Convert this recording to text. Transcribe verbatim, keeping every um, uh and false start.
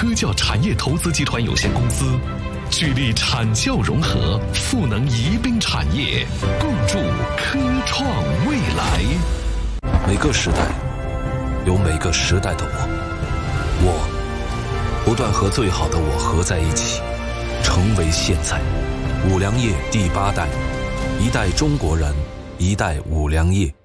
科教产业投资集团有限公司，聚力产教融合，赋能宜宾产业，共筑科创未来。 每个时代有每个时代的我，我不断和最好的我合在一起，成为现在。五粮液第八代，一代中国人，一代五粮液。